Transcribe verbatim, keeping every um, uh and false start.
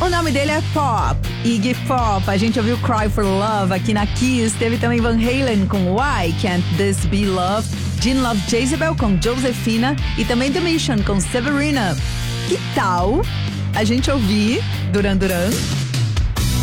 O nome dele é Pop, Iggy Pop. A gente ouviu Cry for Love aqui na Kiss. Teve também Van Halen com Why Can't This Be Love, Gene Love Jezebel com Josefina e também The Mission com Severina. Que tal a gente ouvir Duran Duran